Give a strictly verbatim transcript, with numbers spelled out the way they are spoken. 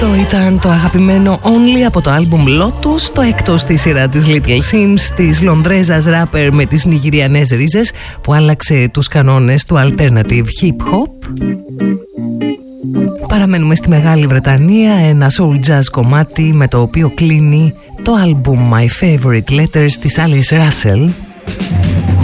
Αυτό ήταν το αγαπημένο Only από το άλμπουμ Lotus, το έκτο στη σειρά της Little Sims, της Λονδρέζας ράπερ με τις νιγηριανές ρίζες που άλλαξε τους κανόνες του alternative hip hop. Παραμένουμε στη Μεγάλη Βρετανία, ένα soul jazz κομμάτι με το οποίο κλείνει το άλμπουμ My Favorite Letters της Alice Russell.